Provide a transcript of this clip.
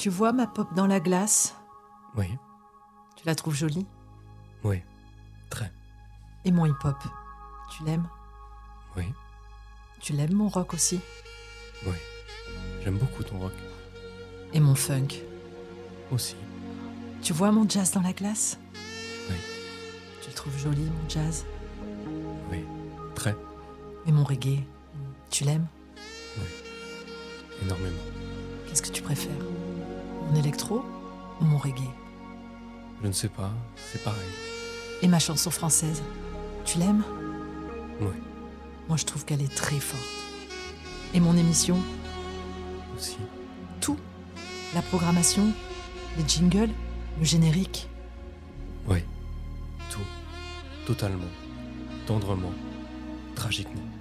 Tu vois ma pop dans la glace? Oui, Tu la trouves jolie? oui, très. Et mon hip-hop, tu l'aimes? Oui, Tu l'aimes mon rock aussi? oui. J'aime beaucoup ton rock. Et mon funk? Aussi. Tu vois mon jazz dans la glace? Oui, Tu le trouves joli mon jazz? oui, très. Et mon reggae, tu l'aimes? Oui, énormément. Qu'est-ce que tu préfères? Mon électro ou mon reggae? Je ne sais pas, c'est pareil. Et ma chanson française, tu l'aimes? Oui, Moi je trouve qu'elle est très forte. Et mon émission, aussi. tout. La programmation, les jingles, le générique. Oui, tout. Totalement. Tendrement. Tragiquement.